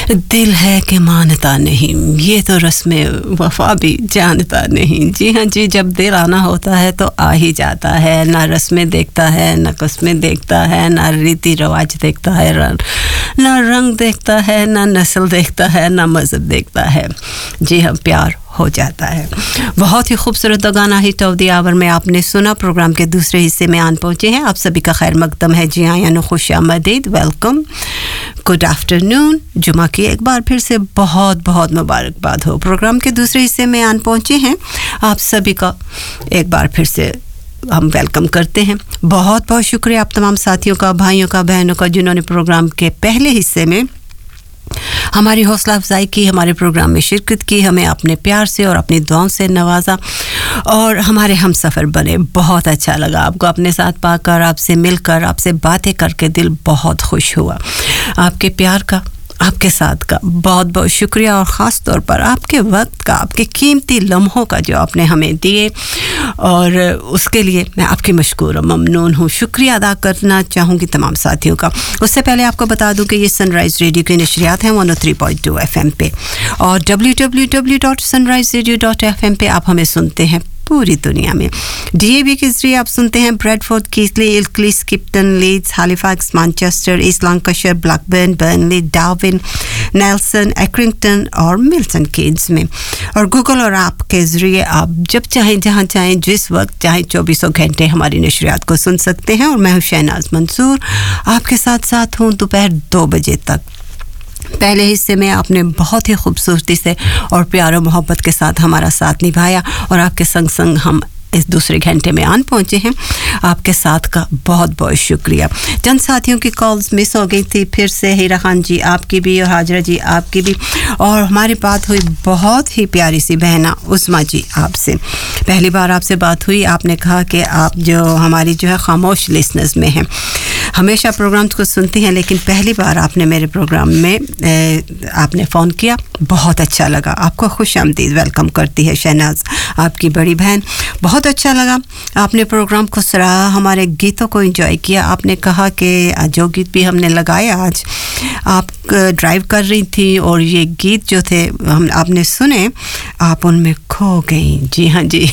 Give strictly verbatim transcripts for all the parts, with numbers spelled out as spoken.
दिल है कि मानता नहीं, ये तो रस्म वफा भी जानता नहीं। जी हाँ जी, जब दिल आना होता है तो आ ही जाता है, ना रस्में देखता है, ना कस्में देखता है, ना रीति रिवाज देखता है, ना रंग देखता है, ना नस्ल देखता है, ना मज़हब देखता है। जी हाँ, प्यार हो जाता है। बहुत ही खूबसूरत गाना हिट ऑफ द आवर में आपने सुना। प्रोग्राम के दूसरे हिस्से में आन पहुँचे हैं। आप सभी का खैर मकदम है। जी हाँ, यानी खुश आमदीद, वेलकम, गुड आफ्टरनून। जुमा की एक बार फिर से बहुत बहुत मुबारकबाद हो। प्रोग्राम के दूसरे हिस्से में आन पहुँचे हैं। आप सभी का एक बार फिर से हम वेलकम करते हैं। बहुत बहुत शुक्रिया आप तमाम साथियों का, भाइयों का, बहनों का, जिन्होंने प्रोग्राम के पहले हिस्से में हमारी हौसला अफजाई की, हमारे प्रोग्राम में शिरकत की, हमें अपने प्यार से और अपनी दुआओं से नवाजा और हमारे हम सफ़र बने। बहुत अच्छा लगा आपको अपने साथ पाकर, आपसे मिलकर, आपसे बातें करके दिल बहुत खुश हुआ। आपके प्यार का, आपके साथ का बहुत बहुत शुक्रिया और ख़ास तौर पर आपके वक्त का, आपके कीमती लम्हों का जो आपने हमें दिए, और उसके लिए मैं आपकी मशकूर और ममनून हूँ। शुक्रिया अदा करना चाहूँगी तमाम साथियों का। उससे पहले आपको बता दूँ कि ये सनराइज़ रेडियो की नशरियात हैं one O three point two F M पे, और W W W dot sunrise radio dot F M पे आप हमें सुनते हैं पूरी दुनिया में। डीएबी के जरिए आप सुनते हैं Bradford, कीसली, इल्कली, स्किप्टन, Leeds, Halifax, Manchester, east Lancashire, Blackburn, Burnley, Darwin, Nelson, एक्रिंगटन और मिल्टन कीन्स में। और गूगल और ऐप के ज़रिए आप जब चाहें, जहाँ चाहें, जिस वक्त चाहें, चौबीसों घंटे हमारी नशरियात को सुन सकते हैं। और मैं हूँ शहनाज मंसूर, आपके साथ साथ हूँ दोपहर दो बजे तक। पहले हिस्से में आपने बहुत ही खूबसूरती से और प्यार और मोहब्बत के साथ हमारा साथ निभाया, और आपके संग संग हम इस दूसरे घंटे में आन पहुँचे हैं। आपके साथ का बहुत बहुत शुक्रिया। चंद साथियों की कॉल्स मिस हो गई थी, फिर से हीरा खान जी आपकी भी और हाजरा जी आपकी भी, और हमारी बात हुई बहुत ही प्यारी सी बहना उस्मा जी आपसे। पहली बार आपसे बात हुई, आपने कहा कि आप जो हमारी जो है खामोश लिसनर्स में हैं, हमेशा प्रोग्राम्स को सुनती हैं, लेकिन पहली बार आपने मेरे प्रोग्राम में ए, आपने फ़ोन किया, बहुत अच्छा लगा। आपको खुश आमदीद वेलकम करती है शहनाज, आपकी बड़ी बहन। बहुत अच्छा लगा, आपने प्रोग्राम को सराहा, हमारे गीतों को एंजॉय किया। आपने कहा कि जो गीत भी हमने लगाया आज, आप ड्राइव कर रही थी और ये गीत जो थे हम आपने सुने, आप उनमें खो गई। जी हाँ जी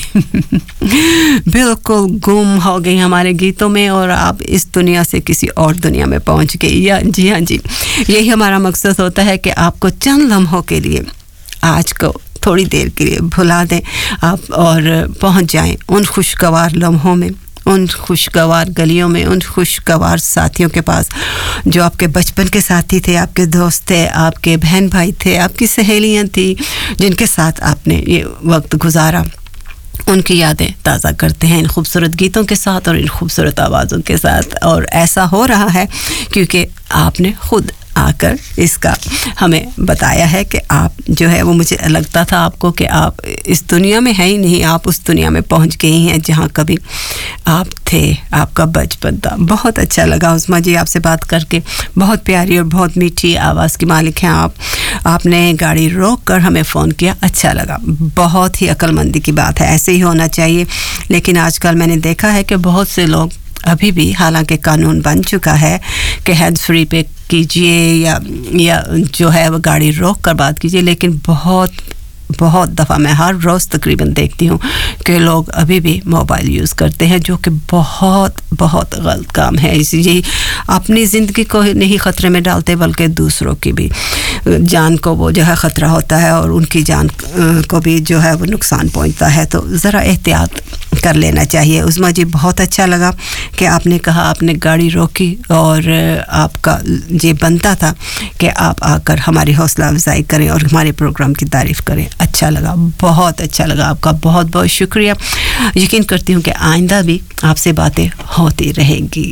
बिल्कुल गुम हो गई हमारे गीतों में, और आप इस दुनिया से किसी और दुनिया में पहुंच गई। या जी हाँ जी, यही हमारा मकसद होता है कि आपको चंद लम्हों के लिए, आज को थोड़ी देर के लिए भुला दें आप, और पहुंच जाएं उन खुशगवार लम्हों में, उन खुशगवार गलियों में, उन खुशगवार साथियों के पास जो आपके बचपन के साथी थे, आपके दोस्त थे, आपके बहन भाई थे, आपकी सहेलियां थी, जिनके साथ आपने ये वक्त गुजारा। उनकी यादें ताज़ा करते हैं इन खूबसूरत गीतों के साथ और इन खूबसूरत आवाज़ों के साथ। और ऐसा हो रहा है क्योंकि आपने खुद आकर इसका हमें बताया है कि आप जो है वो, मुझे लगता था आपको कि आप इस दुनिया में है ही नहीं, आप उस दुनिया में पहुंच गई हैं जहां कभी आप थे, आपका बचपन था। बहुत अच्छा लगा उस्मा जी आपसे बात करके, बहुत प्यारी और बहुत मीठी आवाज़ की मालिक हैं आप। आपने गाड़ी रोक कर हमें फ़ोन किया, अच्छा लगा, बहुत ही अक्लमंदी की बात है, ऐसे ही होना चाहिए। लेकिन आजकल मैंने देखा है कि बहुत से लोग अभी भी, हालांकि कानून बन चुका है कि हैंड्स फ्री पे कीजिए या या जो है वो गाड़ी रोक कर बात कीजिए, लेकिन बहुत बहुत दफ़ा मैं हर रोज़ तकरीबन देखती हूँ कि लोग अभी भी मोबाइल यूज़ करते हैं, जो कि बहुत बहुत गलत काम है। इसलिए अपनी ज़िंदगी को नहीं ख़तरे में डालते, बल्कि दूसरों की भी जान को वो जो है ख़तरा होता है, और उनकी जान को भी जो है वो नुकसान पहुँचता है। तो ज़रा एहतियात कर लेना चाहिए। उस्मा जी बहुत अच्छा लगा कि आपने कहा, आपने गाड़ी रोकी और आपका ये बनता था कि आप आकर हमारी हौसला अफजाई करें और हमारे प्रोग्राम की तारीफ़ करें। अच्छा लगा, बहुत अच्छा लगा, आपका बहुत बहुत शुक्रिया। यकीन करती हूँ कि आइंदा भी आपसे बातें होती रहेंगी।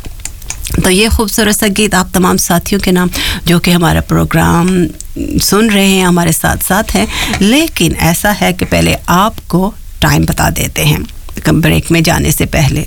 तो ये खूबसूरत सा गीत आप तमाम साथियों के नाम जो कि हमारा प्रोग्राम सुन रहे हैं, हमारे साथ साथ हैं। लेकिन ऐसा है कि पहले आपको टाइम बता देते हैं ब्रेक में जाने से पहले।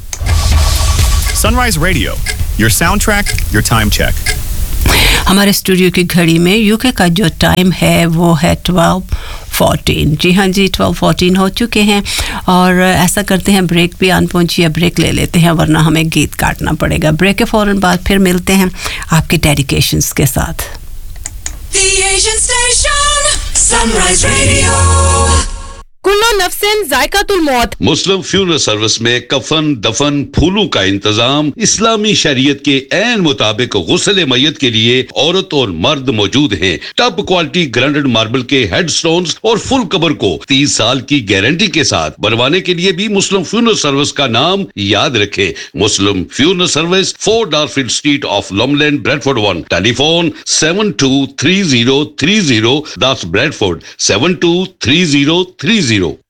Sunrise Radio, your soundtrack, your time check. हमारे स्टूडियो की घड़ी में यूके का जो टाइम है वो है ट्वेल्व फोर्टीन। जी हाँ जी, ट्वेल्व फोर्टीन हो चुके हैं, और ऐसा करते हैं ब्रेक भी आन पहुंची है, ब्रेक ले लेते हैं वरना हमें गीत काटना पड़ेगा। ब्रेक के फ़ौरन बाद फिर मिलते हैं आपके डेडिकेशंस के साथ। The Asian Station, Sunrise Radio. कुल्लो नफ्सिन जायकातुल मौत। मुस्लिम फ्यूनरल सर्विस में कफन, दफन, फूलों का इंतजाम इस्लामी शरीयत के ऐन मुताबिक गुस्ल मय्यत के लिए औरत और मर्द मौजूद हैं। टॉप क्वालिटी ग्राइंडेड मार्बल के हेडस्टोन्स और फुल कबर को तीस साल की गारंटी के साथ बनवाने के लिए भी मुस्लिम फ्यूनरल सर्विस का नाम याद रखें। मुस्लिम funeral service, four डारफील्ड street of लॉमलैंड, Bradford one. Telephone seven to three zero three zero, that's Bradford seven two three zero three zero.